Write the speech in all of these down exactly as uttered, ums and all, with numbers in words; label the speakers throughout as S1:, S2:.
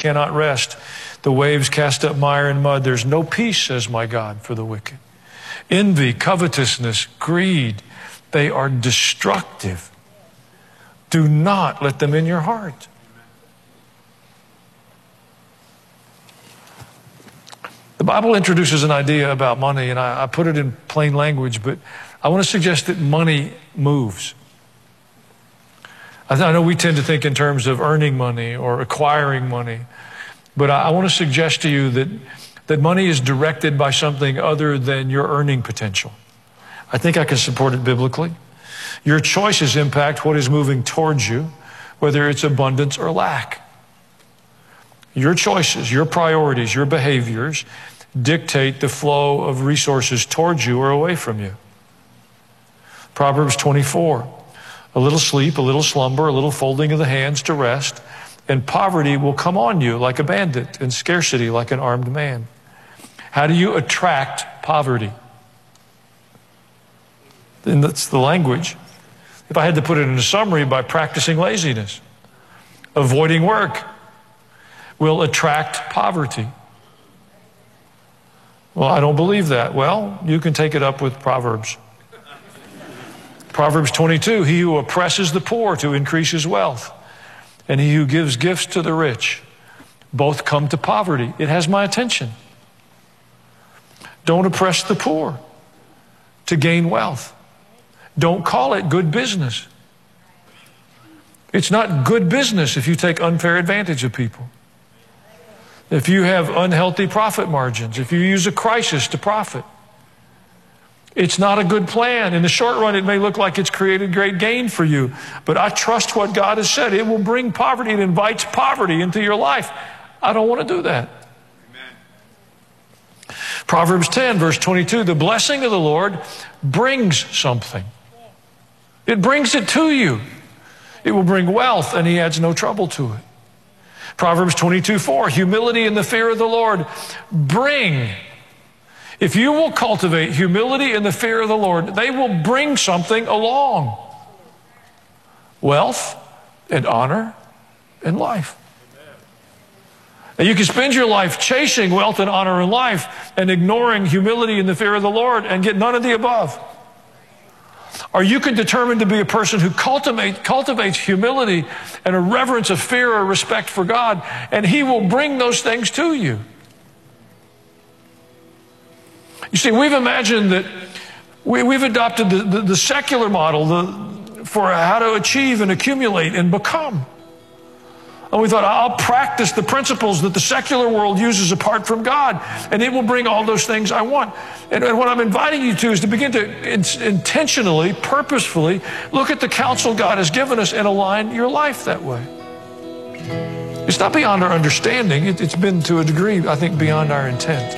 S1: cannot rest. The waves cast up mire and mud. There's no peace, says my God, for the wicked. Envy, covetousness, greed, they are destructive. Do not let them in your heart. The Bible introduces an idea about money, and I, I put it in plain language, but I want to suggest that money moves. I, th- I know we tend to think in terms of earning money or acquiring money, but I, I want to suggest to you that, that money is directed by something other than your earning potential. I think I can support it biblically. Your choices impact what is moving towards you, whether it's abundance or lack. Your choices, your priorities, your behaviors dictate the flow of resources towards you or away from you. Proverbs twenty-four, a little sleep, a little slumber, a little folding of the hands to rest, and poverty will come on you like a bandit, and scarcity like an armed man. How do you attract poverty? And that's the language. If I had to put it in a summary, by practicing laziness, avoiding work, will attract poverty. Well, I don't believe that. Well, you can take it up with Proverbs. Proverbs twenty-two, he who oppresses the poor to increase his wealth, and he who gives gifts to the rich, both come to poverty. It has my attention. Don't oppress the poor to gain wealth. Don't call it good business. It's not good business if you take unfair advantage of people. If you have unhealthy profit margins, if you use a crisis to profit. It's not a good plan. In the short run, it may look like it's created great gain for you, but I trust what God has said. It will bring poverty. It invites poverty into your life. I don't want to do that. Amen. Proverbs ten, verse twenty-two, the blessing of the Lord brings something. It brings it to you. It will bring wealth, and he adds no trouble to it. Proverbs twenty-two, four, humility and the fear of the Lord bring. If you will cultivate humility and the fear of the Lord, they will bring something along. Wealth and honor and life. And you can spend your life chasing wealth and honor and life and ignoring humility and the fear of the Lord and get none of the above. Or you can determine to be a person who cultivate, cultivates humility and a reverence of fear or respect for God, and he will bring those things to you. You see, we've imagined that we, we've adopted the, the, the secular model the, for how to achieve and accumulate and become. And we thought, I'll practice the principles that the secular world uses apart from God, and it will bring all those things I want. And, and what I'm inviting you to is to begin to in, intentionally, purposefully look at the counsel God has given us and align your life that way. It's not beyond our understanding. It, it's been, to a degree, I think, beyond our intent.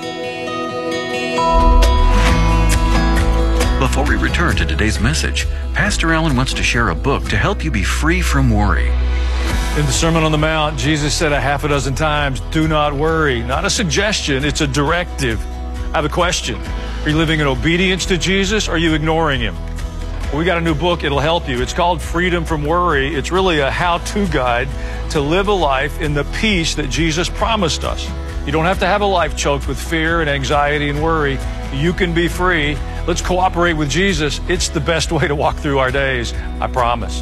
S2: Before we return to today's message, Pastor Allen wants to share a book to help you be free from worry.
S1: In the Sermon on the Mount, Jesus said a half a dozen times, do not worry. Not a suggestion, it's a directive. I have a question. Are you living in obedience to Jesus, or are you ignoring him? Well, we got a new book, it'll help you. It's called Freedom from Worry. It's really a how-to guide to live a life in the peace that Jesus promised us. You don't have to have a life choked with fear and anxiety and worry. You can be free. Let's cooperate with Jesus. It's the best way to walk through our days, I promise.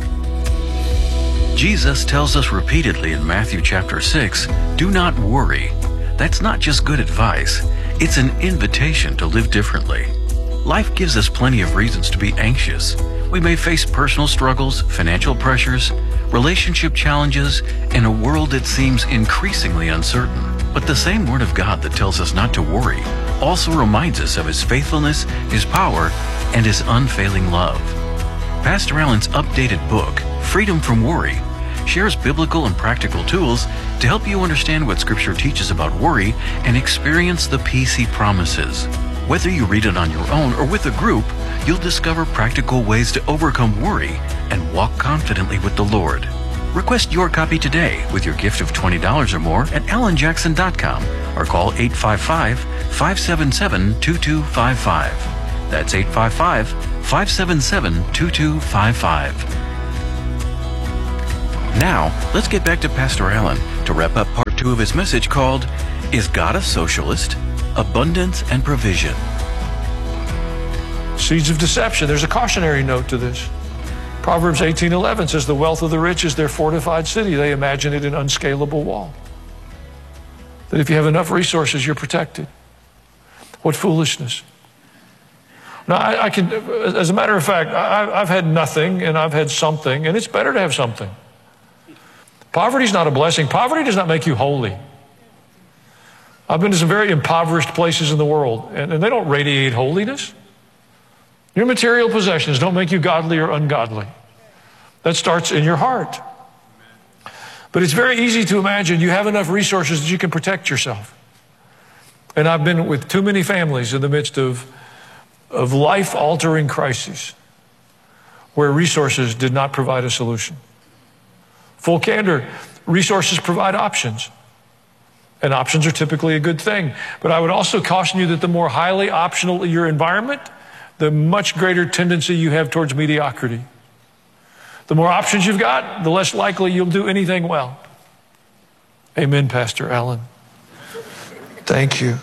S2: Jesus tells us repeatedly in Matthew chapter six, do not worry. That's not just good advice. It's an invitation to live differently. Life gives us plenty of reasons to be anxious. We may face personal struggles, financial pressures, relationship challenges, and a world that seems increasingly uncertain. But the same Word of God that tells us not to worry also reminds us of His faithfulness, His power, and His unfailing love. Pastor Allen's updated book, Freedom from Worry, shares biblical and practical tools to help you understand what Scripture teaches about worry and experience the peace He promises. Whether you read it on your own or with a group, you'll discover practical ways to overcome worry and walk confidently with the Lord. Request your copy today with your gift of twenty dollars or more at alan jackson dot com or call eight five five, five seven seven, two two five five. That's eight five five, five seven seven, two two five five. Now, let's get back to Pastor Allen to wrap up part two two of his message called, Is God a Socialist? Abundance and Provision.
S1: Seeds of deception. There's a cautionary note to this. Proverbs eighteen eleven says, the wealth of the rich is their fortified city. They imagine it an unscalable wall. That if you have enough resources, you're protected. What foolishness. Now, I, I can, as a matter of fact, I, I've had nothing and I've had something, and it's better to have something. Poverty is not a blessing. Poverty does not make you holy. I've been to some very impoverished places in the world, and, and they don't radiate holiness. Your material possessions don't make you godly or ungodly. That starts in your heart. But it's very easy to imagine you have enough resources that you can protect yourself. And I've been with too many families in the midst of, of life-altering crises where resources did not provide a solution. Full candor, resources provide options. And options are typically a good thing. But I would also caution you that the more highly optional your environment, the much greater tendency you have towards mediocrity. The more options you've got, the less likely you'll do anything well. Amen, Pastor Allen. Thank you.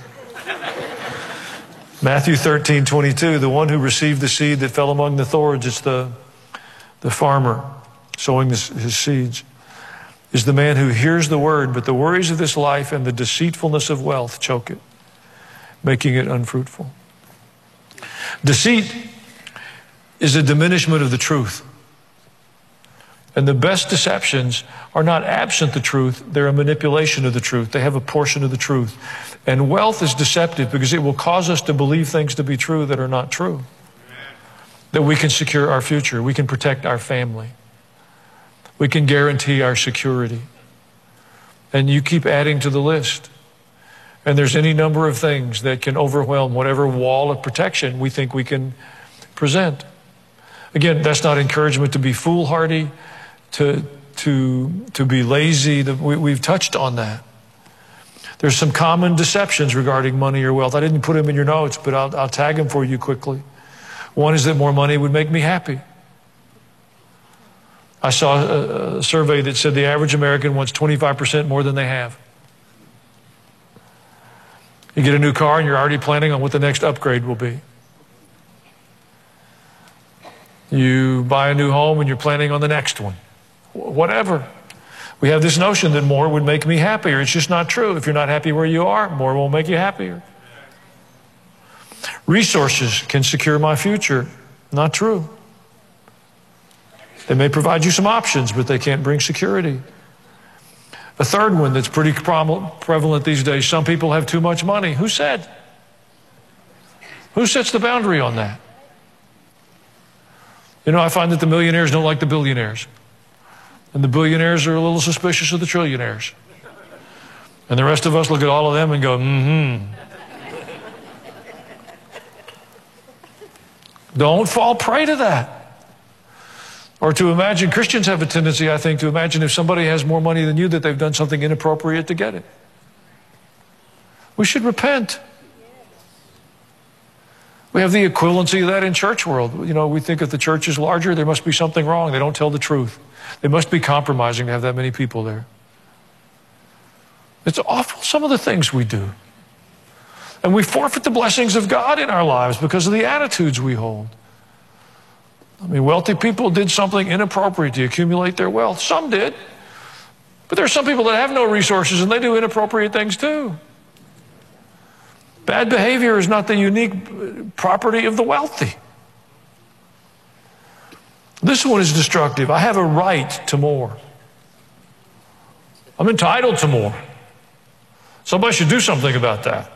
S1: Matthew thirteen twenty-two, the one who received the seed that fell among the thorns, it's the, the farmer sowing this, his seeds, is the man who hears the word, but the worries of this life and the deceitfulness of wealth choke it, making it unfruitful. Deceit is a diminishment of the truth. And the best deceptions are not absent the truth, they're a manipulation of the truth. They have a portion of the truth. And wealth is deceptive because it will cause us to believe things to be true that are not true. Amen. That we can secure our future, we can protect our family, we can guarantee our security. And you keep adding to the list. And there's any number of things that can overwhelm whatever wall of protection we think we can present. Again, that's not encouragement to be foolhardy, to, to, to be lazy. We, we've touched on that. There's some common deceptions regarding money or wealth. I didn't put them in your notes, but I'll, I'll tag them for you quickly. One is that more money would make me happy. I saw a, a survey that said the average American wants twenty-five percent more than they have. You get a new car and you're already planning on what the next upgrade will be. You buy a new home and you're planning on the next one. Whatever. We have this notion that more would make me happier. It's just not true. If you're not happy where you are, more will make you happier. Resources can secure my future. Not true. They may provide you some options, but they can't bring security. A third one that's pretty prevalent these days, some people have too much money. Who said? Who sets the boundary on that? You know, I find that the millionaires don't like the billionaires. And the billionaires are a little suspicious of the trillionaires. And the rest of us look at all of them and go, mm-hmm. Don't fall prey to that. Or to imagine, Christians have a tendency, I think, to imagine if somebody has more money than you that they've done something inappropriate to get it. We should repent. We have the equivalency of that in church world. You know, we think if the church is larger, there must be something wrong. They don't tell the truth. They must be compromising to have that many people there. It's awful, some of the things we do. And we forfeit the blessings of God in our lives because of the attitudes we hold. I mean, wealthy people did something inappropriate to accumulate their wealth. Some did. But there are some people that have no resources and they do inappropriate things too. Bad behavior is not the unique property of the wealthy. This one is destructive. I have a right to more. I'm entitled to more. Somebody should do something about that.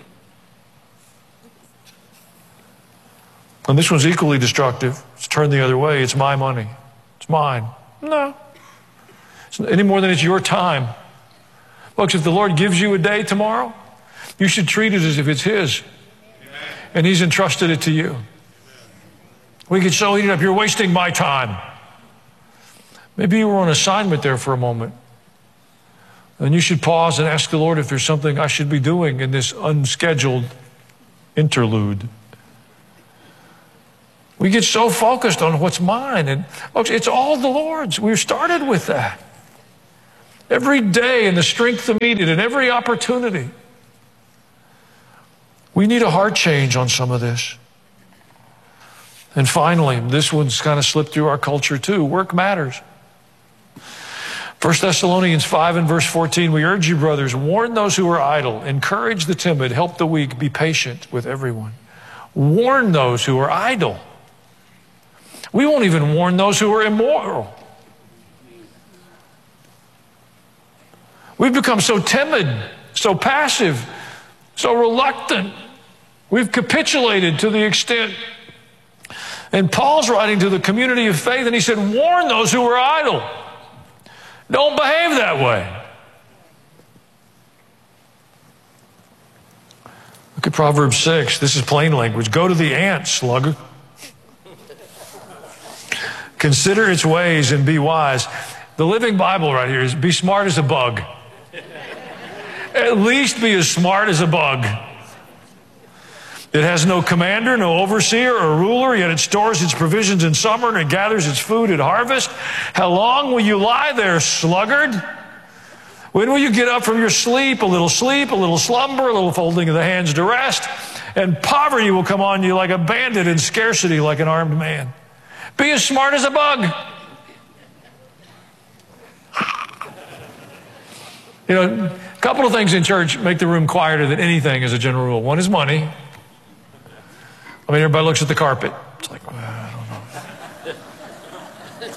S1: And this one's equally destructive. It's turned the other way. It's my money. It's mine. No. It's any more than it's your time. Folks, if the Lord gives you a day tomorrow, you should treat it as if it's His. And He's entrusted it to you. We could so eat it up. You're wasting my time. Maybe you were on assignment there for a moment. And you should pause and ask the Lord if there's something I should be doing in this unscheduled interlude. We get so focused on what's mine. And folks, it's all the Lord's. We started with that. every day and the strength to meet it and every opportunity. We need a heart change on some of this. And finally, this one's kind of slipped through our culture too. Work matters. First Thessalonians five and verse fourteen, we urge you, brothers, warn those who are idle, encourage the timid, help the weak, be patient with everyone. Warn those who are idle. We won't even warn those who are immoral. We've become so timid, so passive, so reluctant. We've capitulated to the extent. And Paul's writing to the community of faith, and he said, warn those who are idle. Don't behave that way. Look at Proverbs six. This is plain language. Go to the ant, sluggard. Consider its ways and be wise. The Living Bible right here is be smart as a bug. At least be as smart as a bug. It has no commander, no overseer or ruler, yet it stores its provisions in summer and it gathers its food at harvest. How long will you lie there, sluggard? When will you get up from your sleep? A little sleep, a little slumber, a little folding of the hands to rest, and poverty will come on you like a bandit and scarcity like an armed man. Be as smart as a bug. You know, a couple of things in church make the room quieter than anything as a general rule. One is money. I mean, everybody looks at the carpet. It's like, well, I don't know.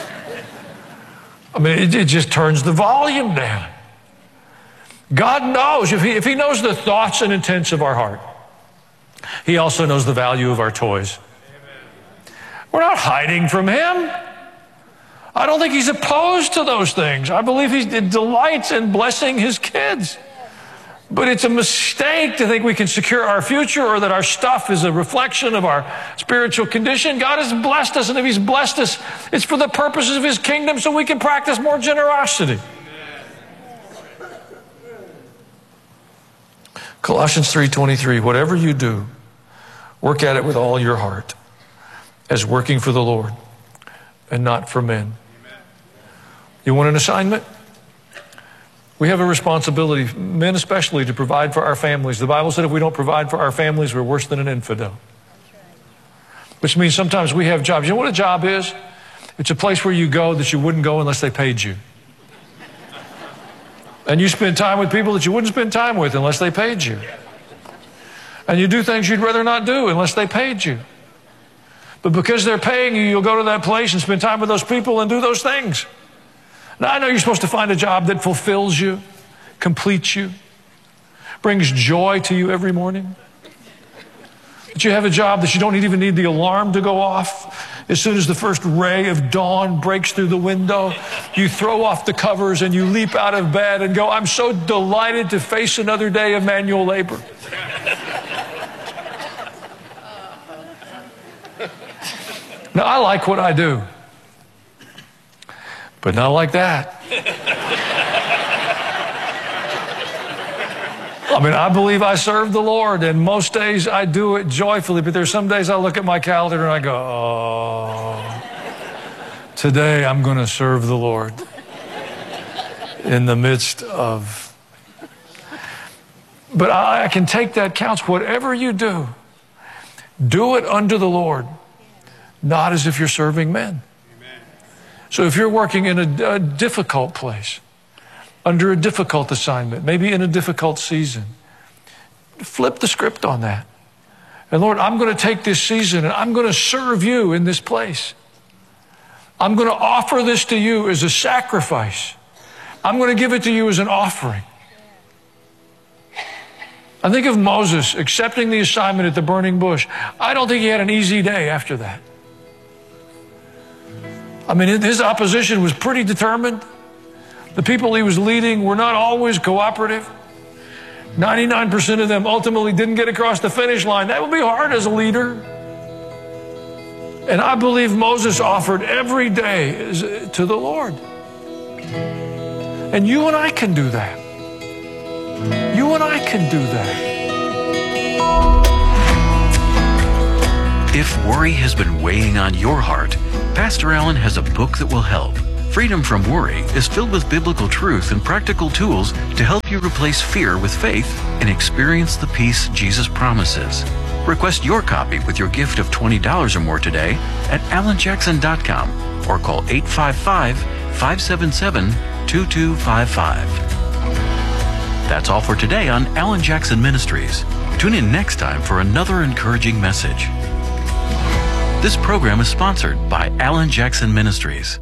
S1: I mean, it, it just turns the volume down. God knows. If he, if he knows the thoughts and intents of our heart, he also knows the value of our toys. Amen. We're not hiding from him. I don't think he's opposed to those things. I believe he delights in blessing his kids. But it's a mistake to think we can secure our future or that our stuff is a reflection of our spiritual condition. God has blessed us, and if he's blessed us, it's for the purposes of his kingdom so we can practice more generosity. Colossians three twenty-three, whatever you do, work at it with all your heart, as working for the Lord and not for men. You want an assignment? We have a responsibility, men especially, to provide for our families. The Bible said if we don't provide for our families, we're worse than an infidel. Which means sometimes we have jobs. You know what a job is? It's a place where you go that you wouldn't go unless they paid you. And you spend time with people that you wouldn't spend time with unless they paid you. And you do things you'd rather not do unless they paid you. But because they're paying you, you'll go to that place and spend time with those people and do those things. Now, I know you're supposed to find a job that fulfills you, completes you, brings joy to you every morning. That you have a job that you don't even need the alarm to go off. As soon as the first ray of dawn breaks through the window, you throw off the covers and you leap out of bed and go, I'm so delighted to face another day of manual labor. Now, I like what I do. But not like that. I mean, I believe I serve the Lord, and most days I do it joyfully, but there's some days I look at my calendar and I go, oh, today I'm going to serve the Lord in the midst of. But I, I can take that counts. Whatever you do, do it unto the Lord, not as if you're serving men. So if you're working in a, a difficult place, under a difficult assignment, maybe in a difficult season, flip the script on that. And Lord, I'm going to take this season and I'm going to serve you in this place. I'm going to offer this to you as a sacrifice. I'm going to give it to you as an offering. I think of Moses accepting the assignment at the burning bush. I don't think he had an easy day after that. I mean, his opposition was pretty determined. The people he was leading were not always cooperative. ninety-nine percent of them ultimately didn't get across the finish line. That would be hard as a leader. And I believe Moses offered every day to the Lord. And you and I can do that. You and I can do that.
S2: If worry has been weighing on your heart, Pastor Allen has a book that will help. Freedom from Worry is filled with biblical truth and practical tools to help you replace fear with faith and experience the peace Jesus promises. Request your copy with your gift of twenty dollars or more today at alan jackson dot com or call eight five five, five seven seven, two two five five. That's all for today on Alan Jackson Ministries. Tune in next time for another encouraging message. This program is sponsored by Alan Jackson Ministries.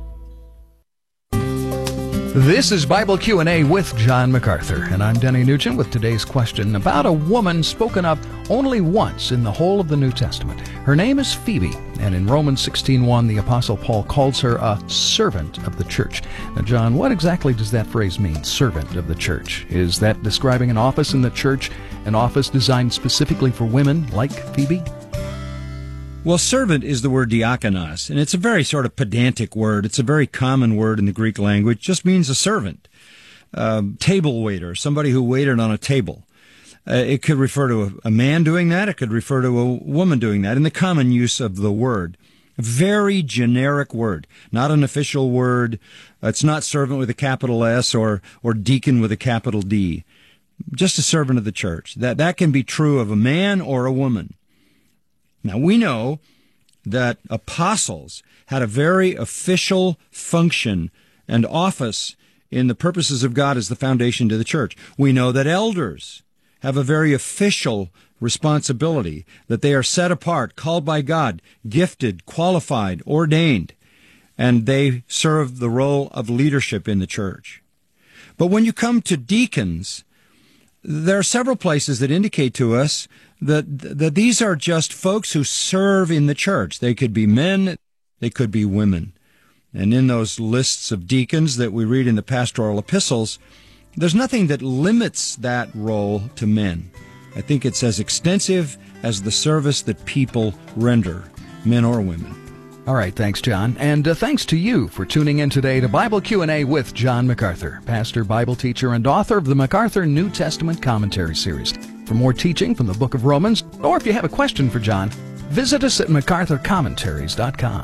S3: This is Bible Q and A with John MacArthur, and I'm Denny Nugent with today's question about a woman spoken of only once in the whole of the New Testament. Her name is Phoebe, and in Romans sixteen one, the Apostle Paul calls her a servant of the church. Now, John, what exactly does that phrase mean, servant of the church? Is that describing an office in the church, an office designed specifically for women like Phoebe?
S4: Well, servant is the word diakonos, and it's a very sort of pedantic word. It's a very common word in the Greek language. It just means a servant, um, table waiter, somebody who waited on a table. Uh, it could refer to a, a man doing that. It could refer to a woman doing that in the common use of the word. A very generic word, not an official word. Uh, it's not servant with a capital S or or deacon with a capital D. Just a servant of the church. That that can be true of a man or a woman. Now, we know that apostles had a very official function and office in the purposes of God as the foundation to the church. We know that elders have a very official responsibility, that they are set apart, called by God, gifted, qualified, ordained, and they serve the role of leadership in the church. But when you come to deacons, there are several places that indicate to us that that these are just folks who serve in the church. They could be men, they could be women. And in those lists of deacons that we read in the pastoral epistles, there's nothing that limits that role to men. I think it's as extensive as the service that people render, men or women.
S3: All right, thanks, John. And uh, thanks to you for tuning in today to Bible Q and A with John MacArthur, pastor, Bible teacher, and author of the MacArthur New Testament Commentary Series. For more teaching from the book of Romans, or if you have a question for John, visit us at macarthur commentaries dot com.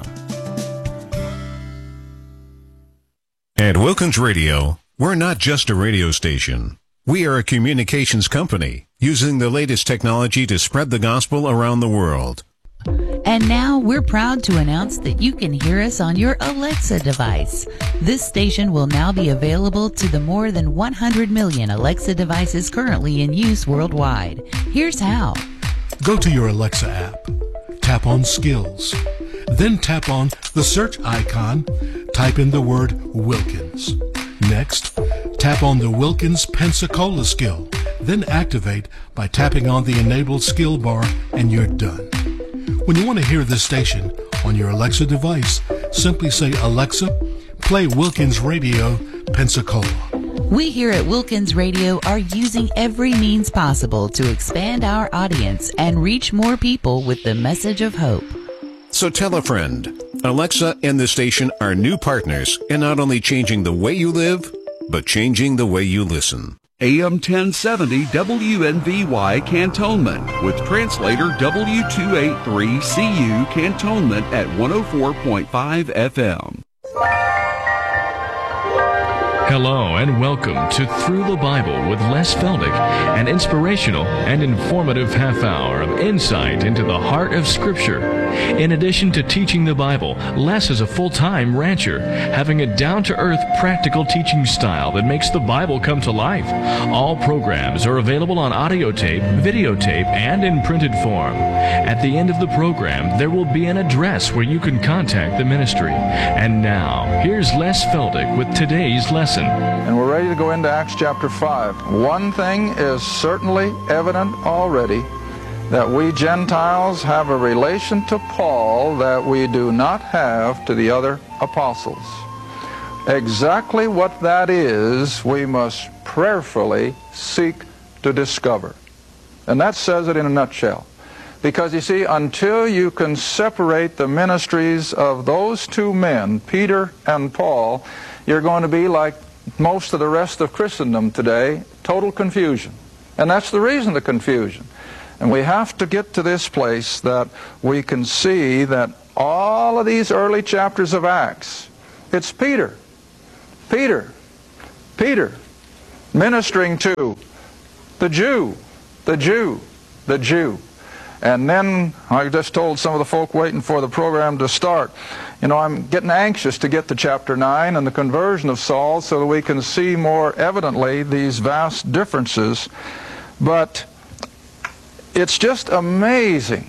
S5: At Wilkins Radio, we're not just a radio station. We are a communications company using the latest technology to spread the gospel around the world.
S6: And now we're proud to announce that you can hear us on your Alexa device. This station will now be available to the more than one hundred million Alexa devices currently in use worldwide. Here's how.
S7: Go to your Alexa app, tap on Skills, then tap on the search icon, type in the word Wilkins. Next, tap on the Wilkins Pensacola skill, then activate by tapping on the enabled skill bar, and you're done. When you want to hear this station on your Alexa device, simply say, Alexa, play Wilkins Radio Pensacola.
S6: We here at Wilkins Radio are using every means possible to expand our audience and reach more people with the message of hope.
S5: So tell a friend. Alexa and the station are new partners in not only changing the way you live, but changing the way you listen.
S8: A M ten seventy W N V Y Cantonment with translator W two eighty-three C U Cantonment at one oh four point five F M.
S9: Hello and welcome to Through the Bible with Les Feldick, an inspirational and informative half hour of insight into the heart of Scripture. In addition to teaching the Bible, Les is a full-time rancher, having a down-to-earth, practical teaching style that makes the Bible come to life. All programs are available on audio tape, videotape, and in printed form. At the end of the program, there will be an address where you can contact the ministry. And now, here's Les Feldick with today's lesson.
S10: And we're ready to go into Acts chapter five. One thing is certainly evident already, that we Gentiles have a relation to Paul that we do not have to the other apostles. Exactly what that is, we must prayerfully seek to discover. And that says it in a nutshell. Because you see, until you can separate the ministries of those two men, Peter and Paul, you're going to be like most of the rest of Christendom today, total confusion. And that's the reason, the confusion. And we have to get to this place that we can see that all of these early chapters of Acts, it's Peter Peter. Peter ministering to the Jew, the Jew, the Jew. And then I just told some of the folk waiting for the program to start, you know, I'm getting anxious to get to chapter nine and the conversion of Saul so that we can see more evidently these vast differences. But it's just amazing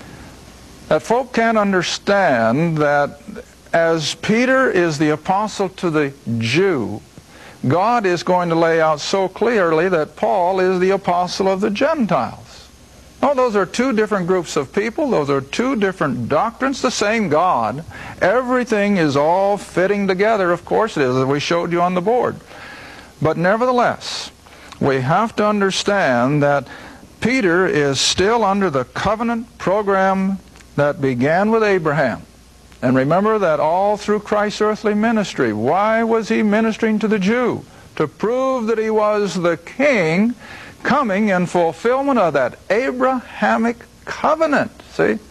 S10: that folk can't understand that as Peter is the apostle to the Jew, God is going to lay out so clearly that Paul is the apostle of the Gentiles. Oh, those are two different groups of people. Those are two different doctrines, the same God. Everything is all fitting together. Of course it is, as we showed you on the board. But nevertheless, we have to understand that Peter is still under the covenant program that began with Abraham. And remember that all through Christ's earthly ministry, why was he ministering to the Jew? To prove that he was the king coming in fulfillment of that Abrahamic covenant. See?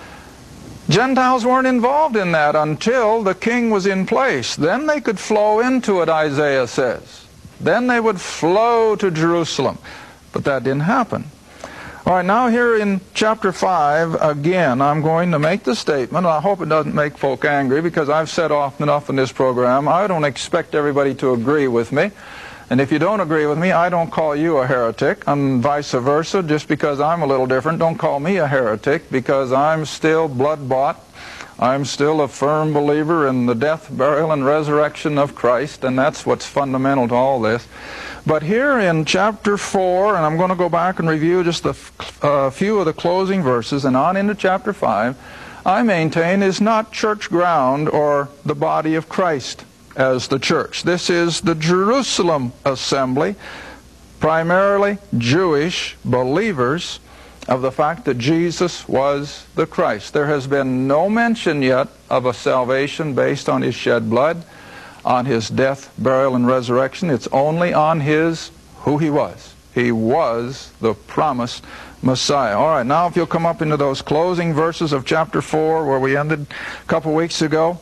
S10: Gentiles weren't involved in that until the king was in place. Then they could flow into it, Isaiah says. Then they would flow to Jerusalem. But that didn't happen. All right, now here in chapter five, again, I'm going to make the statement. I hope it doesn't make folk angry, because I've said often enough in this program, I don't expect everybody to agree with me. And if you don't agree with me, I don't call you a heretic, and vice versa. Just because I'm a little different, don't call me a heretic, because I'm still blood-bought. I'm still a firm believer in the death, burial, and resurrection of Christ, and that's what's fundamental to all this. But here in chapter four, and I'm going to go back and review just a uh, few of the closing verses, and on into chapter five, I maintain is not church ground or the body of Christ as the church. This is the Jerusalem assembly, primarily Jewish believers of the fact that Jesus was the Christ. There has been no mention yet of a salvation based on his shed blood, on his death, burial, and resurrection. It's only on his, who he was. He was the promised Messiah. All right, now if you'll come up into those closing verses of chapter four where we ended a couple weeks ago.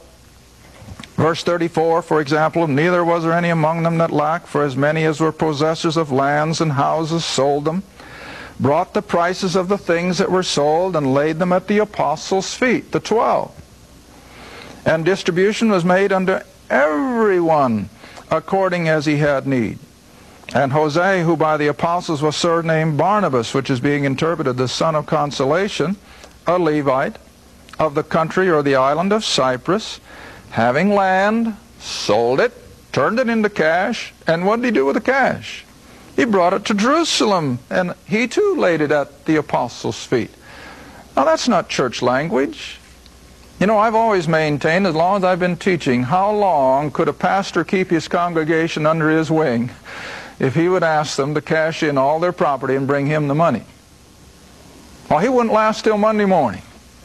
S10: Verse thirty-four, for example, neither was there any among them that lacked, for as many as were possessors of lands and houses sold them, brought the prices of the things that were sold, and laid them at the apostles' feet, the twelve. And distribution was made unto everyone according as he had need. And Jose, who by the apostles was surnamed Barnabas, which is being interpreted the son of consolation, a Levite of the country or the island of Cyprus, having land, sold it, turned it into cash, and what did he do with the cash? He brought it to Jerusalem, and he too laid it at the apostles' feet. Now that's not church language. You know, I've always maintained, as long as I've been teaching, how long could a pastor keep his congregation under his wing if he would ask them to cash in all their property and bring him the money? Well, he wouldn't last till Monday morning.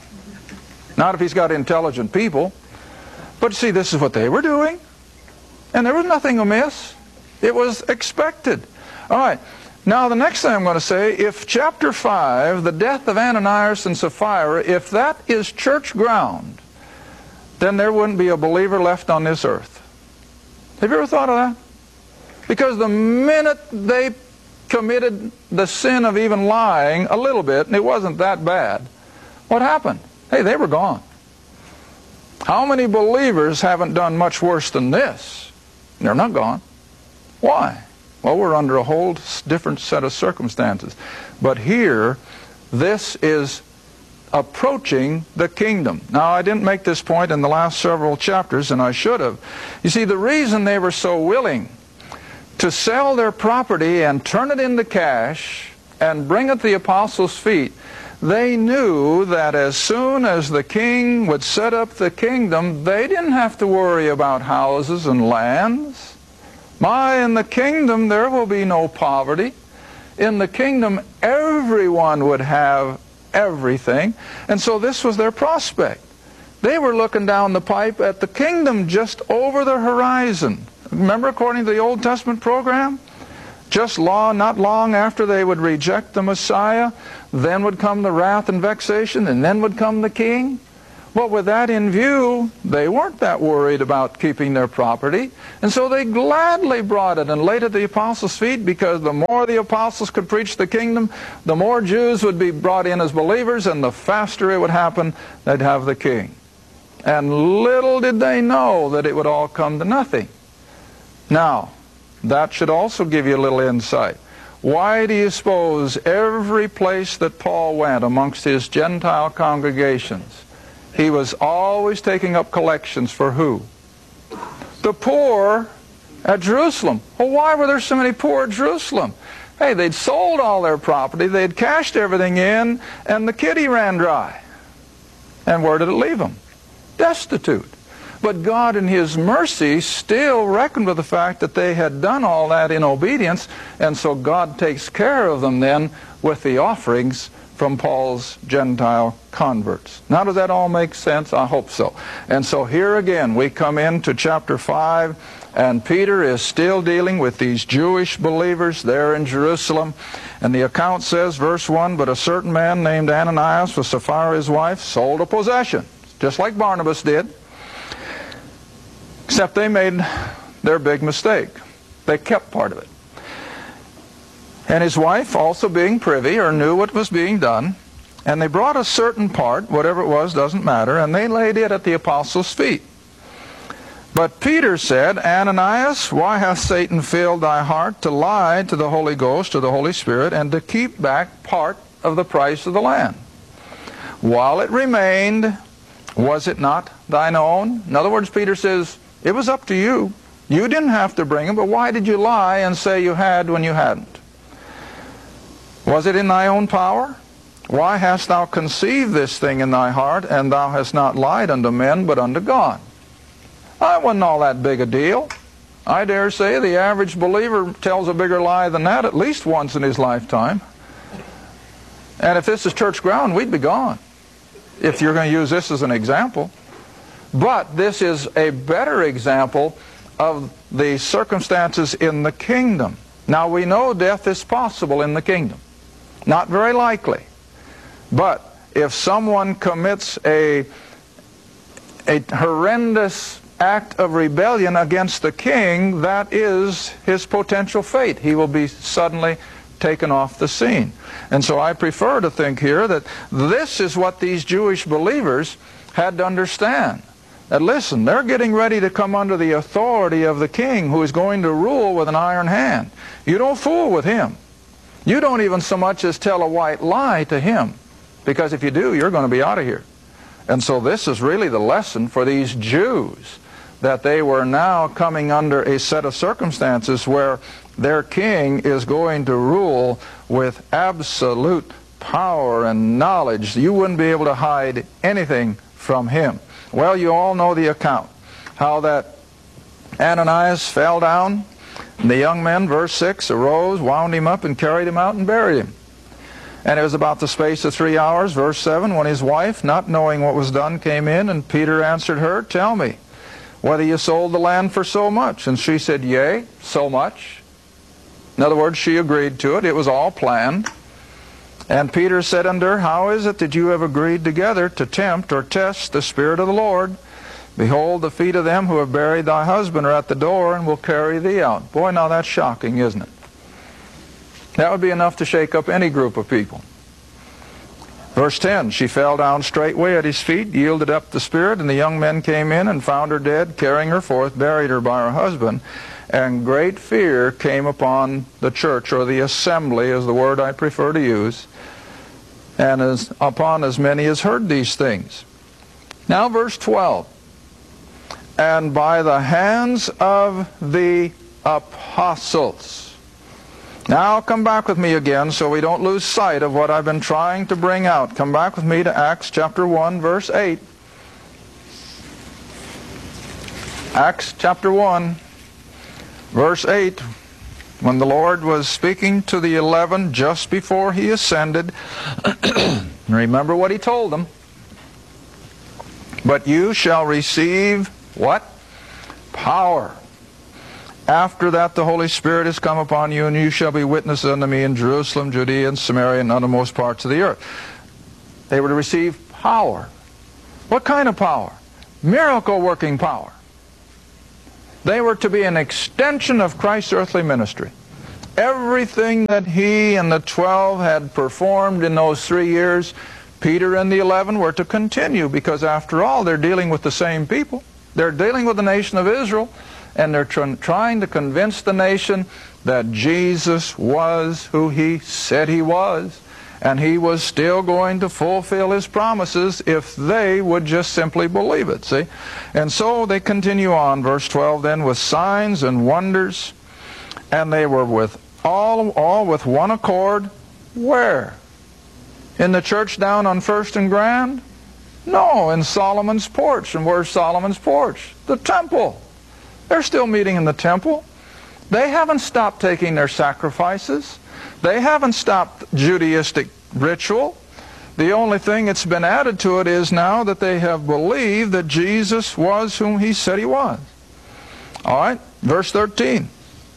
S10: Not if he's got intelligent people. But see, this is what they were doing. And there was nothing amiss. It was expected. All right. Now, the next thing I'm going to say, if chapter five, the death of Ananias and Sapphira, if that is church ground, then there wouldn't be a believer left on this earth. Have you ever thought of that? Because the minute they committed the sin of even lying a little bit, and it wasn't that bad, what happened? Hey, they were gone. How many believers haven't done much worse than this? They're not gone. Why? Well, we're under a whole different set of circumstances. But here, this is approaching the kingdom. Now, I didn't make this point in the last several chapters, and I should have. You see, the reason they were so willing to sell their property and turn it into cash and bring it to the apostles' feet, they knew that as soon as the king would set up the kingdom, they didn't have to worry about houses and lands. My, in the kingdom there will be no poverty. In the kingdom everyone would have everything. And so this was their prospect. They were looking down the pipe at the kingdom just over the horizon. Remember, according to the Old Testament program? Just long, not long after they would reject the Messiah, then would come the wrath and vexation, and then would come the king. But with that in view, they weren't that worried about keeping their property, and so they gladly brought it and laid it at the apostles' feet, because the more the apostles could preach the kingdom, the more Jews would be brought in as believers, and the faster it would happen they'd have the king. And little did they know that it would all come to nothing. Now, that should also give you a little insight. Why do you suppose every place that Paul went amongst his Gentile congregations, he was always taking up collections for who? The poor at Jerusalem. Well, why were there so many poor at Jerusalem? Hey, they'd sold all their property, they'd cashed everything in, and the kitty ran dry. And where did it leave them? Destitute. But God in His mercy still reckoned with the fact that they had done all that in obedience, and so God takes care of them then with the offerings from Paul's Gentile converts. Now, does that all make sense? I hope so. And so here again we come into chapter five, and Peter is still dealing with these Jewish believers there in Jerusalem. And the account says, verse one, "But a certain man named Ananias with Sapphira his wife sold a possession," just like Barnabas did, except they made their big mistake. They kept part of it. And his wife, also being privy, or knew what was being done, and they brought a certain part, whatever it was, doesn't matter, and they laid it at the apostles' feet. But Peter said, "Ananias, why hath Satan filled thy heart to lie to the Holy Ghost, or the Holy Spirit, and to keep back part of the price of the land? While it remained, was it not thine own?" In other words, Peter says, it was up to you. You didn't have to bring it, but why did you lie and say you had when you hadn't? "Was it in thy own power? Why hast thou conceived this thing in thy heart, and thou hast not lied unto men, but unto God?" That wasn't all that big a deal. I dare say the average believer tells a bigger lie than that at least once in his lifetime. And if this is church ground, we'd be gone, if you're going to use this as an example. But this is a better example of the circumstances in the kingdom. Now, we know death is possible in the kingdom. Not very likely. But if someone commits a, a horrendous act of rebellion against the king, that is his potential fate. He will be suddenly taken off the scene. And so I prefer to think here that this is what these Jewish believers had to understand. That listen, they're getting ready to come under the authority of the king, who is going to rule with an iron hand. You don't fool with him. You don't even so much as tell a white lie to him, because if you do, you're going to be out of here. And so this is really the lesson for these Jews, that they were now coming under a set of circumstances where their king is going to rule with absolute power and knowledge. You wouldn't be able to hide anything from him. Well, you all know the account, how that Ananias fell down, and the young men, verse six, arose, wound him up, and carried him out and buried him. And it was about the space of three hours, verse seven, when his wife, not knowing what was done, came in, and Peter answered her, "Tell me, whether you sold the land for so much?" And she said, "Yea, so much." In other words, she agreed to it. It was all planned. And Peter said unto her, "How is it that you have agreed together to tempt or test the Spirit of the Lord? Behold, the feet of them who have buried thy husband are at the door, and will carry thee out." Boy, now that's shocking, isn't it? That would be enough to shake up any group of people. Verse ten, "She fell down straightway at his feet, yielded up the spirit, and the young men came in and found her dead, carrying her forth, buried her by her husband. And great fear came upon the church," or the assembly is the word I prefer to use, "and as upon as many as heard these things." Now verse twelve, "And by the hands of the apostles." Now come back with me again so we don't lose sight of what I've been trying to bring out. Come back with me to Acts chapter one, verse eight. Acts chapter one, verse eight. When the Lord was speaking to the eleven just before he ascended, remember what he told them. "But you shall receive" what? "Power. After that the Holy Spirit has come upon you, and you shall be witnesses unto me in Jerusalem, Judea, and Samaria, and unto most parts of the earth." They were to receive power. What kind of power? Miracle-working power. They were to be an extension of Christ's earthly ministry. Everything that he and the twelve had performed in those three years, Peter and the eleven were to continue, because after all, they're dealing with the same people. They're dealing with the nation of Israel, and they're tr trying to convince the nation that Jesus was who he said he was, and he was still going to fulfill his promises if they would just simply believe it, see? And so they continue on, verse twelve then, with signs and wonders, and they were with all, all with one accord. Where? In the church down on First and Grand? No, in Solomon's porch. And where's Solomon's porch? The temple. They're still meeting in the temple. They haven't stopped taking their sacrifices. They haven't stopped Judaistic ritual. The only thing that's been added to it is now that they have believed that Jesus was whom he said he was. All right, verse thirteen.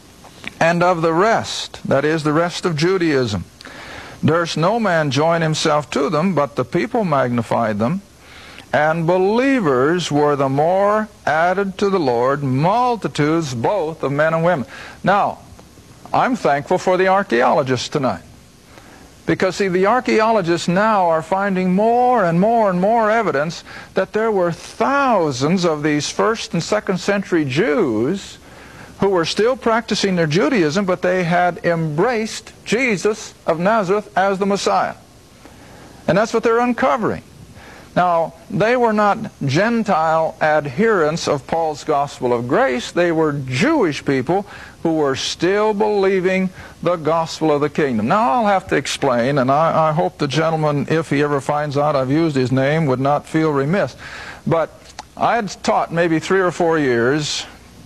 S10: And of the rest, that is the rest of Judaism, durst no man join himself to them, but the people magnified them. And believers were the more added to the Lord, multitudes both of men and women. Now, I'm thankful for the archaeologists tonight. Because, see, the archaeologists now are finding more and more and more evidence that there were thousands of these first and second century Jews who were still practicing their Judaism, but they had embraced Jesus of Nazareth as the Messiah. And that's what they're uncovering. Now, they were not Gentile adherents of Paul's gospel of grace. They were Jewish people who were still believing the gospel of the kingdom. Now, I'll have to explain, and I, I hope the gentleman, if he ever finds out I've used his name, would not feel remiss. But I had taught maybe three or four years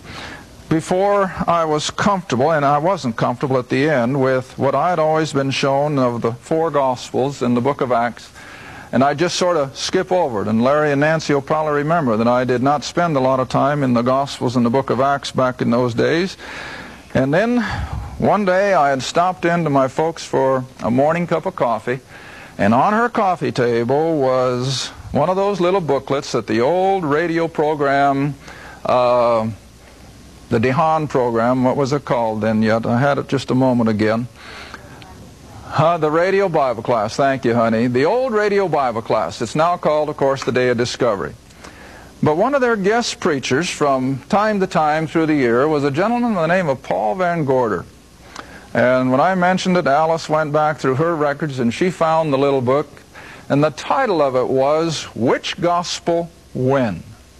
S10: before I was comfortable, and I wasn't comfortable at the end, with what I had always been shown of the four Gospels in the book of Acts. And I just sort of skip over it. And Larry and Nancy will probably remember that I did not spend a lot of time in the Gospels in the book of Acts back in those days. And then one day I had stopped in to my folks for a morning cup of coffee, and on her coffee table was one of those little booklets that the old radio program, uh, the Dehan program, what was it called then yet? I had it just a moment again. Uh, the radio Bible class, thank you, honey. The old radio Bible class. It's now called, of course, the Day of Discovery. But one of their guest preachers from time to time through the year was a gentleman by the name of Paul Van Gorder. And when I mentioned it, Alice went back through her records and she found the little book. And the title of it was, Which Gospel When?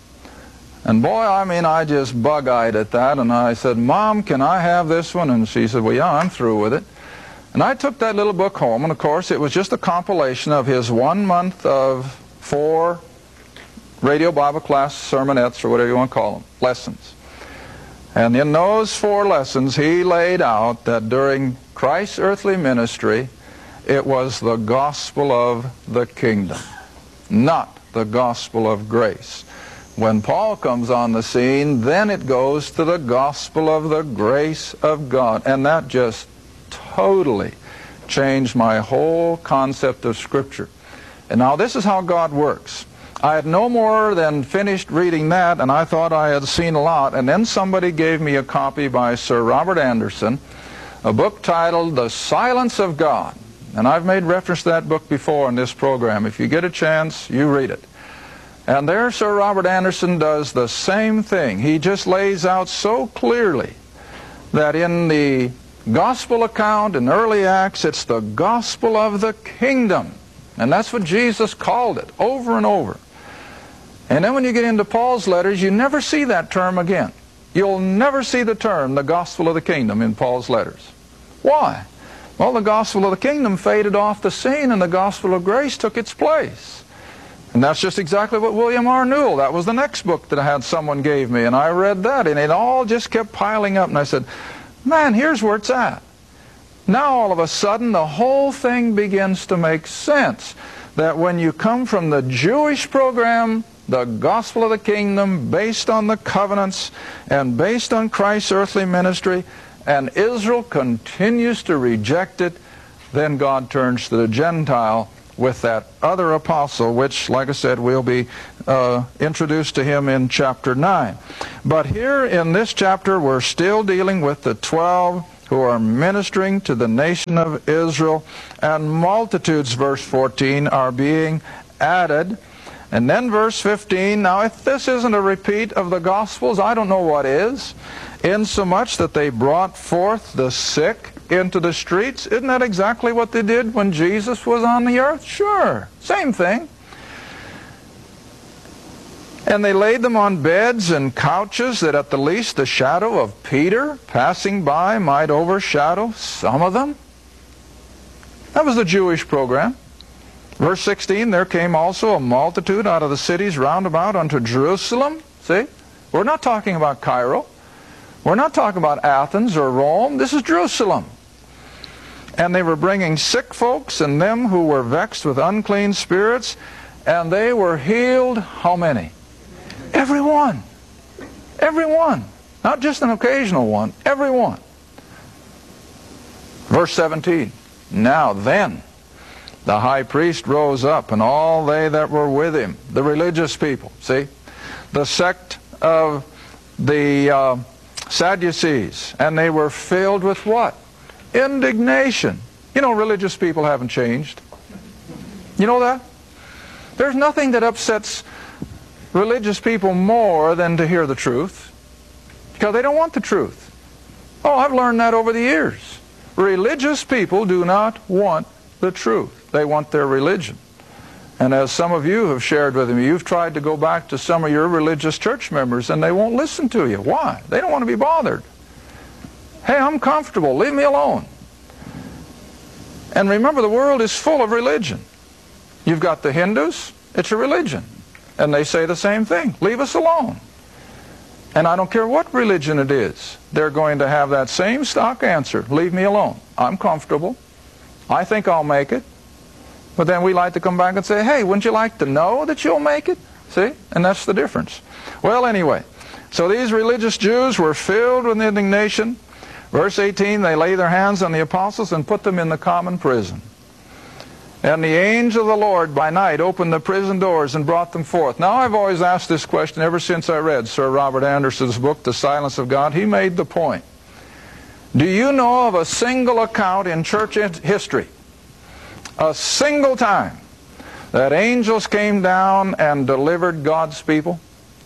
S10: And boy, I mean, I just bug-eyed at that. And I said, Mom, can I have this one? And she said, well, yeah, I'm through with it. And I took that little book home, and of course it was just a compilation of his one month of four radio Bible class sermonettes, or whatever you want to call them, lessons. And in those four lessons he laid out that during Christ's earthly ministry it was the gospel of the kingdom, not the gospel of grace. When Paul comes on the scene, then it goes to the gospel of the grace of God. And that just totally changed my whole concept of Scripture. And now this is how God works. I had no more than finished reading that, and I thought I had seen a lot, and then somebody gave me a copy by Sir Robert Anderson, a book titled The Silence of God. And I've made reference to that book before in this program. If you get a chance, you read it. And there Sir Robert Anderson does the same thing. He just lays out so clearly that in the gospel account in early Acts, it's the gospel of the kingdom. And that's what Jesus called it over and over. And then when you get into Paul's letters, you never see that term again. You'll never see the term, the gospel of the kingdom, in Paul's letters. Why? Well, the gospel of the kingdom faded off the scene and the gospel of grace took its place. And that's just exactly what William R. Newell, that was the next book that I had someone gave me, and I read that, and it all just kept piling up, and I said, man, here's where it's at. Now all of a sudden the whole thing begins to make sense. That when you come from the Jewish program, the gospel of the kingdom, based on the covenants and based on Christ's earthly ministry, and Israel continues to reject it, then God turns to the Gentile with that other apostle, which, like I said, will be uh, introduced to him in chapter nine. But here in this chapter, we're still dealing with the twelve who are ministering to the nation of Israel, and multitudes, verse fourteen, are being added. And then verse fifteen, now if this isn't a repeat of the Gospels, I don't know what is, insomuch that they brought forth the sick into the streets. Isn't that exactly what they did when Jesus was on the earth? Sure, same thing. And they laid them on beds and couches, that at the least the shadow of Peter passing by might overshadow some of them. That was the Jewish program. Verse sixteen, there came also a multitude out of the cities round about unto Jerusalem. See? We're not talking about Cairo. We're not talking about Athens or Rome. This is Jerusalem. And they were bringing sick folks and them who were vexed with unclean spirits, and they were healed. How many? Every one. Every one. Not just an occasional one. Every one. Verse seventeen. Now then, the high priest rose up, and all they that were with him, the religious people, see, the sect of the uh, Sadducees, and they were filled with what? Indignation. You know, religious people haven't changed. You know that? There's nothing that upsets religious people more than to hear the truth, because they don't want the truth. Oh, I've learned that over the years. Religious people do not want the truth. They want their religion. And as some of you have shared with me, you've tried to go back to some of your religious church members and they won't listen to you. Why? They don't want to be bothered. Hey, I'm comfortable. Leave me alone. And remember, the world is full of religion. You've got the Hindus. It's a religion. And they say the same thing. Leave us alone. And I don't care what religion it is. They're going to have that same stock answer. Leave me alone. I'm comfortable. I think I'll make it. But then we like to come back and say, hey, wouldn't you like to know that you'll make it? See? And that's the difference. Well, anyway, so these religious Jews were filled with indignation. Verse eighteen, they lay their hands on the apostles and put them in the common prison. And the angel of the Lord by night opened the prison doors and brought them forth. Now, I've always asked this question ever since I read Sir Robert Anderson's book, The Silence of God. He made the point. Do you know of a single account in church history, a single time, that angels came down and delivered God's people?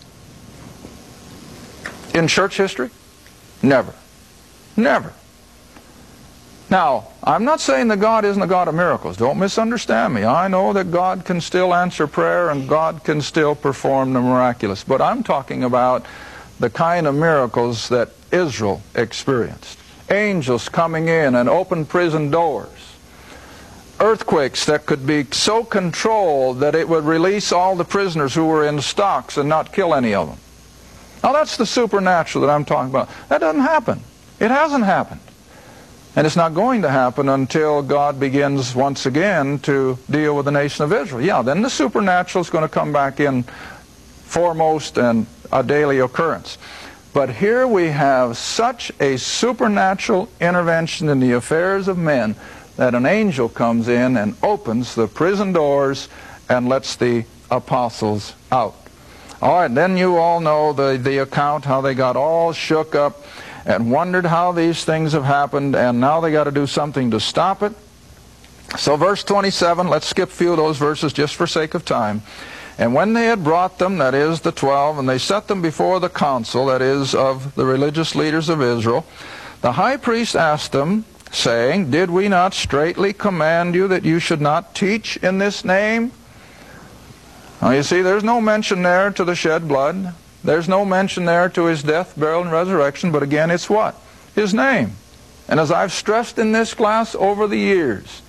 S10: In church history? Never. Never. Now, I'm not saying that God isn't a God of miracles. Don't misunderstand me. I know that God can still answer prayer and God can still perform the miraculous. But I'm talking about the kind of miracles that Israel experienced. Angels coming in and open prison doors. Earthquakes that could be so controlled that it would release all the prisoners who were in stocks and not kill any of them. Now that's the supernatural that I'm talking about. That doesn't happen. It hasn't happened. And it's not going to happen until God begins once again to deal with the nation of Israel. Yeah, then the supernatural is going to come back in foremost and a daily occurrence. But here we have such a supernatural intervention in the affairs of men that an angel comes in and opens the prison doors and lets the apostles out. All right, then you all know the, the account, how they got all shook up and wondered how these things have happened, and now they got to do something to stop it. So verse twenty-seven, let's skip a few of those verses just for sake of time. And when they had brought them, that is the twelve, and they set them before the council, that is of the religious leaders of Israel, the high priest asked them, saying, did we not straitly command you that you should not teach in this name? Now you see, there's no mention there to the shed blood. There's no mention there to his death, burial, and resurrection, but again, it's what? His name. And as I've stressed in this class over the years,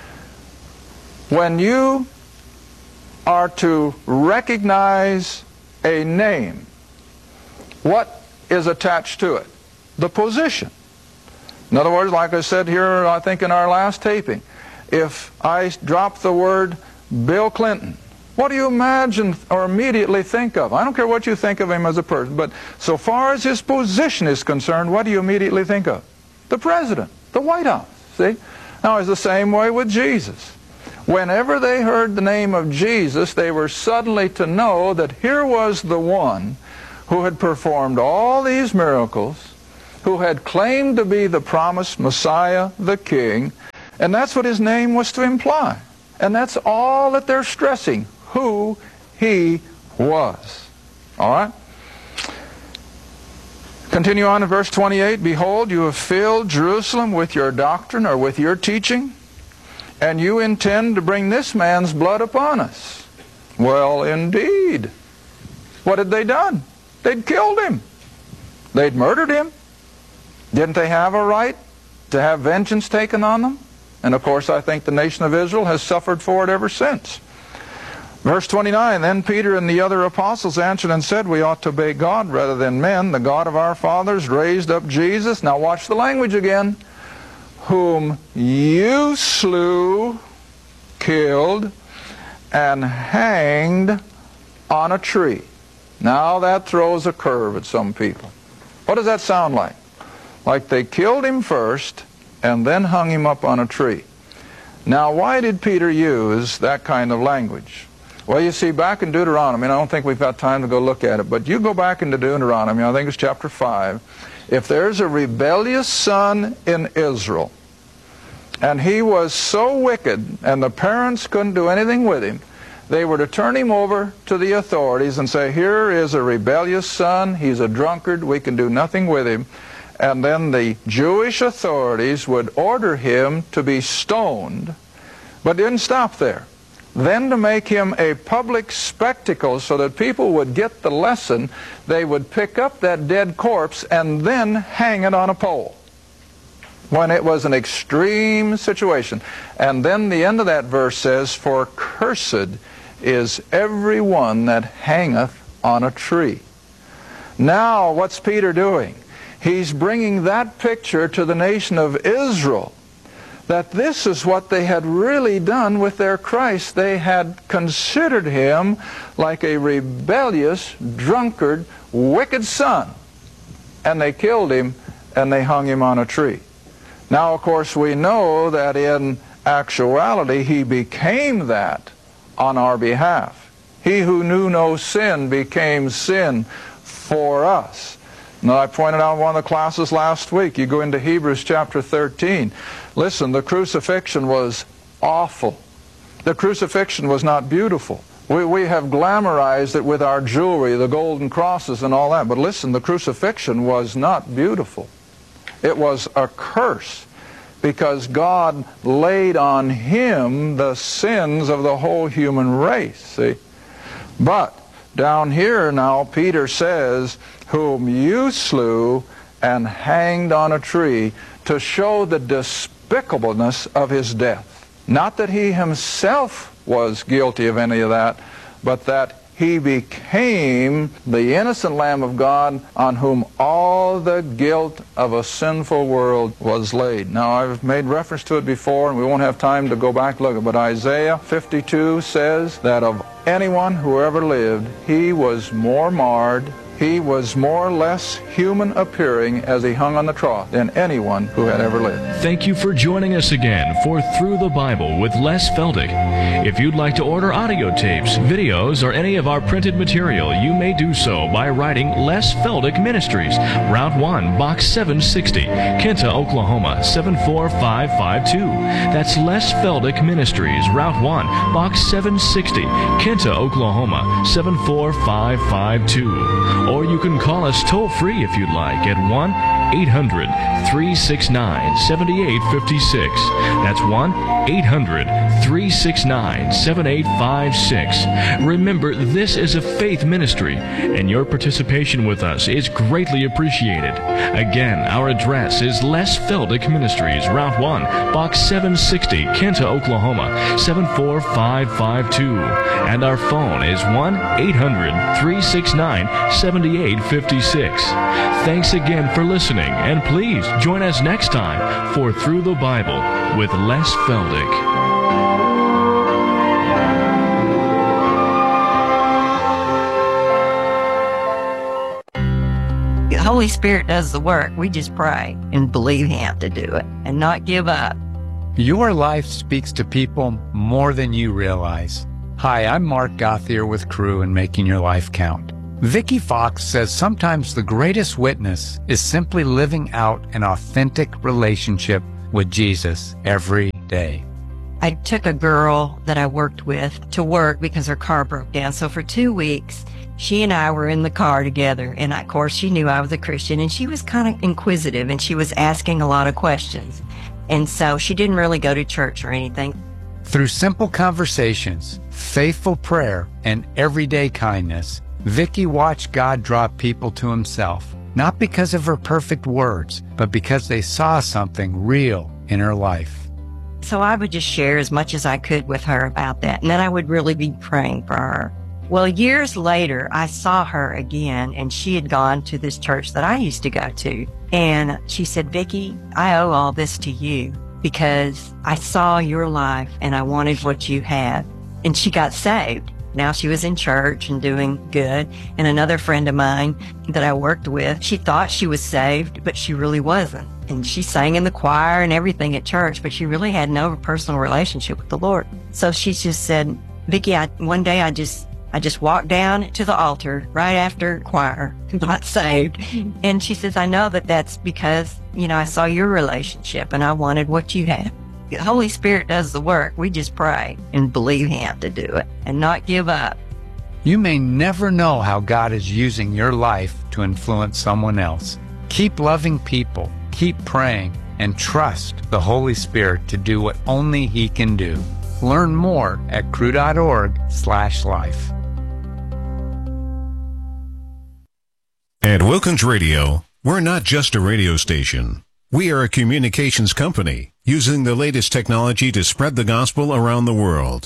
S10: when you are to recognize a name, what is attached to it? The position. In other words, like I said here, I think in our last taping, if I drop the word Bill Clinton, what do you imagine or immediately think of? I don't care what you think of him as a person, but so far as his position is concerned, what do you immediately think of? The President, the White House, see? Now it's the same way with Jesus. Whenever they heard the name of Jesus, they were suddenly to know that here was the one who had performed all these miracles, who had claimed to be the promised Messiah, the King, and that's what his name was to imply. And that's all that they're stressing, who he was. All right? Continue on in verse twenty-eight. Behold, you have filled Jerusalem with your doctrine, or with your teaching, and you intend to bring this man's blood upon us. Well, indeed. What had they done? They'd killed him. They'd murdered him. Didn't they have a right to have vengeance taken on them? And of course, I think the nation of Israel has suffered for it ever since. Verse twenty-nine, then Peter and the other apostles answered and said, we ought to obey God rather than men. The God of our fathers raised up Jesus. Now watch the language again. Whom you slew, killed, and hanged on a tree. Now that throws a curve at some people. What does that sound like? Like they killed him first and then hung him up on a tree. Now why did Peter use that kind of language? Well, you see, back in Deuteronomy, and I don't think we've got time to go look at it, but you go back into Deuteronomy, I think it's chapter five. If there's a rebellious son in Israel, and he was so wicked, and the parents couldn't do anything with him, they were to turn him over to the authorities and say, here is a rebellious son, he's a drunkard, we can do nothing with him. And then the Jewish authorities would order him to be stoned, but didn't stop there. Then to make him a public spectacle so that people would get the lesson, they would pick up that dead corpse and then hang it on a pole when it was an extreme situation. And then the end of that verse says, for cursed is every one that hangeth on a tree. Now what's Peter doing? He's bringing that picture to the nation of Israel, that this is what they had really done with their Christ. They had considered him like a rebellious, drunkard, wicked son. And they killed him and they hung him on a tree. Now, of course, we know that in actuality he became that on our behalf. He who knew no sin became sin for us. Now, I pointed out in one of the classes last week, you go into Hebrews chapter thirteen. Listen, the crucifixion was awful. The crucifixion was not beautiful. We, we have glamorized it with our jewelry, the golden crosses and all that. But listen, the crucifixion was not beautiful. It was a curse, because God laid on him the sins of the whole human race, see? But down here now, Peter says, whom you slew and hanged on a tree, to show the despicableness of his death. Not that he himself was guilty of any of that, but that he became the innocent Lamb of God on whom all the guilt of a sinful world was laid. Now, I've made reference to it before, and we won't have time to go back and look at it, but Isaiah fifty-two says that of anyone who ever lived, he was more marred, he was more or less human appearing as he hung on the cross than anyone who had ever lived.
S9: Thank you for joining us again for Through the Bible with Les Feldick. If you'd like to order audio tapes, videos, or any of our printed material, you may do so by writing Les Feldick Ministries, Route one, Box seven sixty, Kenta, Oklahoma, seven four five five two. That's Les Feldick Ministries, Route one, Box seven sixty, Kenta, Oklahoma, seven four five five two. Or you can call us toll-free if you'd like at one eight hundred, three six nine, seven eight five six. That's one eight hundred, three six nine, seven eight five six. Remember, this is a faith ministry, and your participation with us is greatly appreciated. Again, our address is Les Feldick Ministries, Route one, Box seven sixty, Kenta, Oklahoma, seven four five five two. And our phone is one eight hundred, three six nine, seven eight five six. Thanks again for listening, and please join us next time for Through the Bible with Les Feldick.
S11: The Holy Spirit does the work. We just pray and believe Him to do it and not give up. Your life speaks to people more than you realize. Hi, I'm Mark Gothier with Crew in Making Your Life Count. Vicky Fox says sometimes the greatest witness is simply living out an authentic relationship with Jesus every day.
S12: I took a girl that I worked with to work because her car broke down. So for two weeks, she and I were in the car together. And of course, she knew I was a Christian, and she was kind of inquisitive, and she was asking a lot of questions. And so she didn't really go to church or anything.
S11: Through simple conversations, faithful prayer, and everyday kindness, Vicky watched God draw people to himself, not because of her perfect words, but because they saw something real in her life.
S12: So I would just share as much as I could with her about that, and then I would really be praying for her. Well, years later, I saw her again, and she had gone to this church that I used to go to. And she said, Vicky, I owe all this to you because I saw your life and I wanted what you had. And she got saved. Now she was in church and doing good. And another friend of mine that I worked with, she thought she was saved, but she really wasn't. And she sang in the choir and everything at church, but she really had no personal relationship with the Lord. So she just said, Vicky, I, one day I just, I just walked down to the altar right after choir, got saved. And she says, I know that that's because, you know, I saw your relationship and I wanted what you had. The Holy Spirit does the work. We just pray and believe Him to do it and not give up.
S11: You may never know how God is using your life to influence someone else. Keep loving people, keep praying, and trust the Holy Spirit to do what only He can do. Learn more at crew.org slash life.
S5: At Wilkins Radio, we're not just a radio station. We are a communications company using the latest technology to spread the gospel around the world.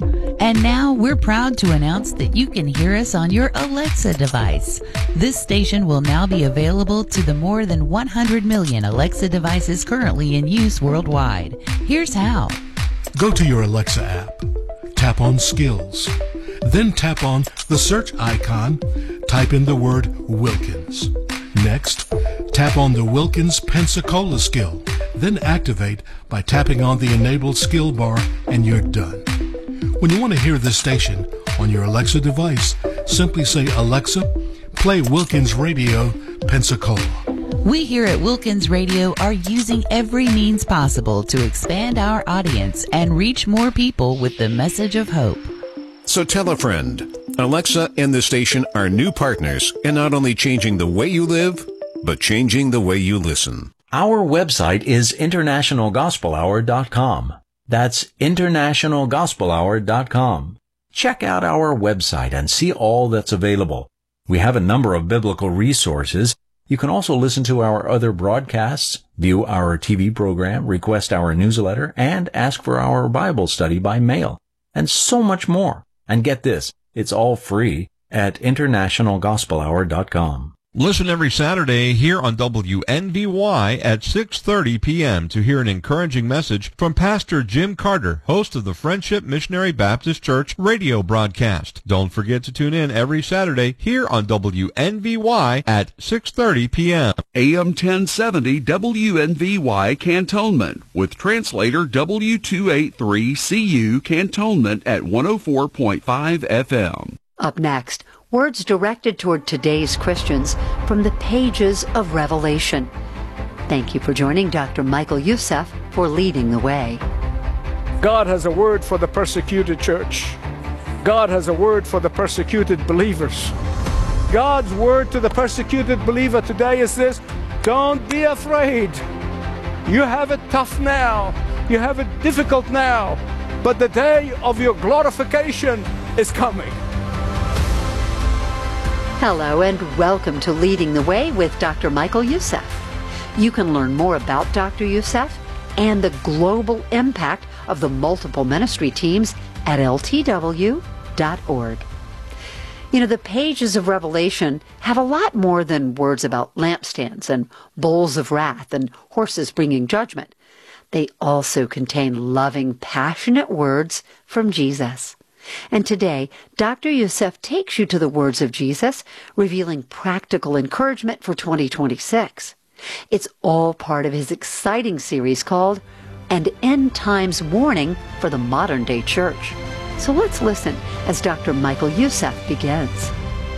S6: And now we're proud to announce that you can hear us on your Alexa device. This station will now be available to the more than one hundred million Alexa devices currently in use worldwide. Here's how.
S7: Go to your Alexa app, tap on Skills, then tap on the search icon, type in the word Wilkins. Next, tap on the Wilkins Pensacola skill, then activate by tapping on the enabled skill bar, and you're done. When you want to hear this station on your Alexa device, simply say, Alexa, play Wilkins Radio Pensacola.
S6: We here at Wilkins Radio are using every means possible to expand our audience and reach more people with the message of hope.
S5: So tell a friend. Alexa and the station are new partners in not only changing the way you live, but changing the way you listen.
S13: Our website is international gospel hour dot com. That's international gospel hour dot com. Check out our website and see all that's available. We have a number of biblical resources. You can also listen to our other broadcasts, view our T V program, request our newsletter, and ask for our Bible study by mail, and so much more. And get this, it's all free at international gospel hour dot com.
S14: Listen every Saturday here on W N V Y at six thirty p.m. to hear an encouraging message from Pastor Jim Carter, host of the Friendship Missionary Baptist Church radio broadcast. Don't forget to tune in every Saturday here on W N V Y at six thirty p.m.
S8: A M ten seventy W N V Y Cantonment with translator W two eighty-three C U Cantonment at one oh four point five F M.
S15: Up next, words directed toward today's Christians from the pages of Revelation. Thank you for joining Doctor Michael Youssef for Leading the Way.
S16: God has a word for the persecuted church. God has a word for the persecuted believers. God's word to the persecuted believer today is this: don't be afraid. You have it tough now. You have it difficult now. But the day of your glorification is coming.
S15: Hello and welcome to Leading the Way with Doctor Michael Youssef. You can learn more about Doctor Youssef and the global impact of the multiple ministry teams at L T W dot org. You know, the pages of Revelation have a lot more than words about lampstands and bowls of wrath and horses bringing judgment. They also contain loving, passionate words from Jesus. And today, Doctor Youssef takes you to the words of Jesus, revealing practical encouragement for twenty twenty-six. It's all part of his exciting series called and end times warning for the modern day church. So let's listen as Doctor Michael Youssef begins.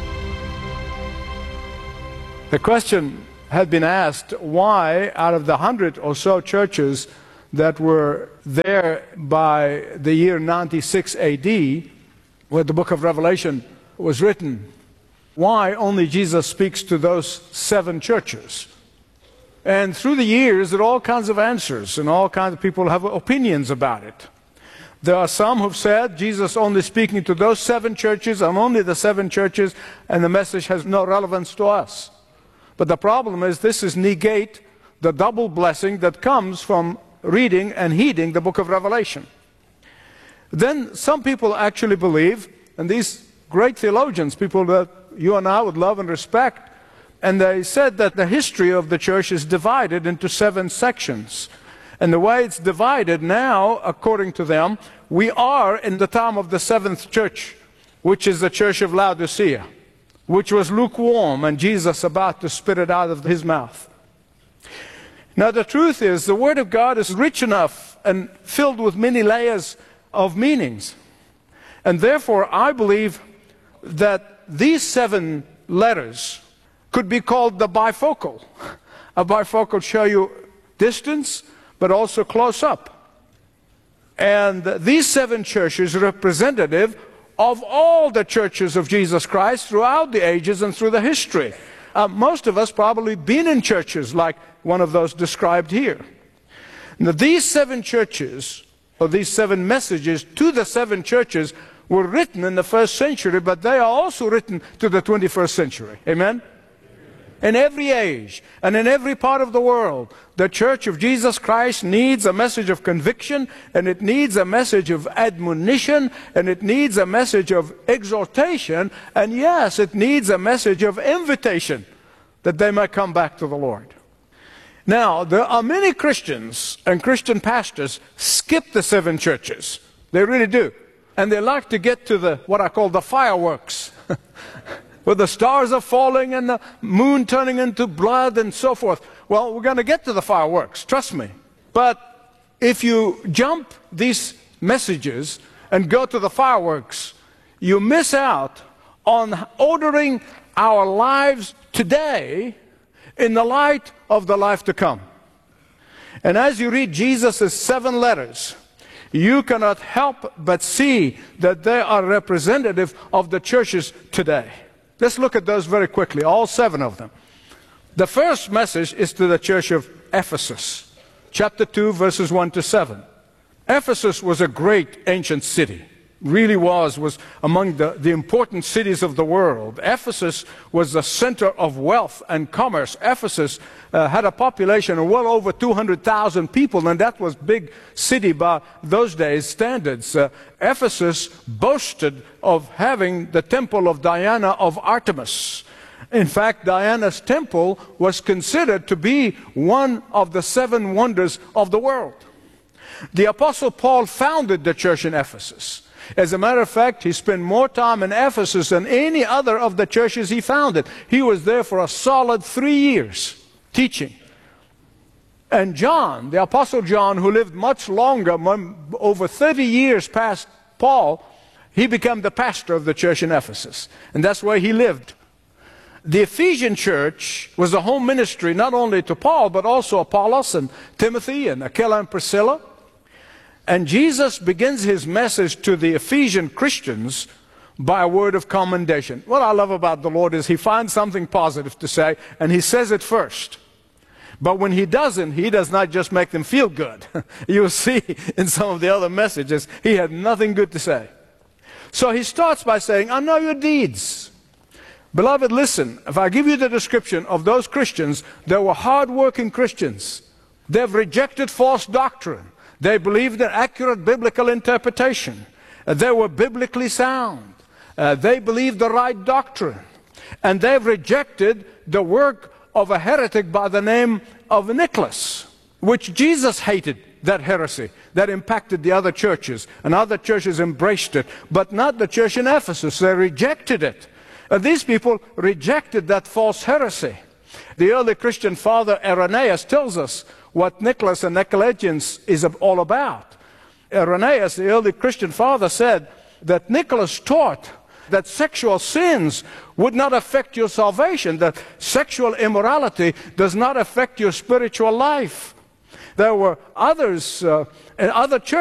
S16: The question had been asked, why out of the hundred or so churches that were there by the year ninety-six A D, where the book of Revelation was written, why only Jesus speaks to those seven churches? And through the years, there are all kinds of answers, and all kinds of people have opinions about it. There are some who've said Jesus only speaking to those seven churches, and only the seven churches, and the message has no relevance to us. But the problem is this is negate the double blessing that comes from reading and heeding the book of Revelation. Then some people actually believe, and these great theologians, people that you and I would love and respect, and they said that the history of the church is divided into seven sections. And the way it's divided now, according to them, we are in the time of the seventh church, which is the church of Laodicea, which was lukewarm, and Jesus about to spit it out of his mouth. Now the truth is, the Word of God is rich enough and filled with many layers of meanings. And therefore, I believe that these seven letters could be called the bifocal. A bifocal show you distance, but also close up. And these seven churches are representative of all the churches of Jesus Christ throughout the ages and through the history. Uh, most of us probably been in churches like one of those described here. Now, these seven churches, or these seven messages to the seven churches, were written in the first century, but they are also written to the twenty-first century. Amen? In every age and in every part of the world, the Church of Jesus Christ needs a message of conviction, and it needs a message of admonition, and it needs a message of exhortation, and yes, it needs a message of invitation that they may come back to the Lord. Now, there are many Christians and Christian pastors skip the seven churches. They really do. And they like to get to the what I call the fireworks. Where the stars are falling and the moon turning into blood and so forth. Well, we're going to get to the fireworks, trust me. But if you jump these messages and go to the fireworks, you miss out on ordering our lives today in the light of the life to come. And as you read Jesus' seven letters, you cannot help but see that they are representative of the churches today. Let's look at those very quickly, all seven of them. The first message is to the church of Ephesus, chapter two, verses one to seven. Ephesus was a great ancient city, really was, was among the, the important cities of the world. Ephesus was the center of wealth and commerce. Ephesus uh, had a population of well over two hundred thousand people, and that was a big city by those days' standards. Uh, Ephesus boasted of having the temple of Diana of Artemis. In fact, Diana's temple was considered to be one of the seven wonders of the world. The Apostle Paul founded the church in Ephesus. As a matter of fact, he spent more time in Ephesus than any other of the churches he founded. He was there for a solid three years teaching. And John, the Apostle John, who lived much longer, over thirty years past Paul, he became the pastor of the church in Ephesus. And that's where he lived. The Ephesian church was a home ministry not only to Paul, but also Apollos and Timothy and Aquila and Priscilla. And Jesus begins his message to the Ephesian Christians by a word of commendation. What I love about the Lord is he finds something positive to say, and he says it first. But when he doesn't, he does not just make them feel good. You'll see in some of the other messages, he had nothing good to say. So he starts by saying, I know your deeds. Beloved, listen, if I give you the description of those Christians, they were hard-working Christians. They've rejected false doctrine. They believed in accurate biblical interpretation. Uh, they were biblically sound. Uh, they believed the right doctrine. And they've rejected the work of a heretic by the name of Nicholas, which Jesus hated, that heresy that impacted the other churches. And other churches embraced it, but not the church in Ephesus. They rejected it. Uh, these people rejected that false heresy. The early Christian father Irenaeus tells us what Nicholas and Nicolaitans is all about. Irenaeus, the early Christian father, said that Nicholas taught that sexual sins would not affect your salvation, that sexual immorality does not affect your spiritual life. There were others uh, in other churches